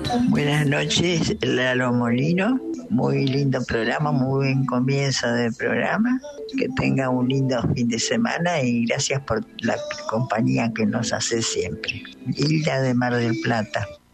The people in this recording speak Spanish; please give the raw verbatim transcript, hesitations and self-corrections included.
Buenas noches, Lalo Molino. Muy lindo programa, muy buen comienzo del programa. Que tenga un lindo fin de semana y gracias por la compañía que nos hace siempre. Hilda de Mar del Plata.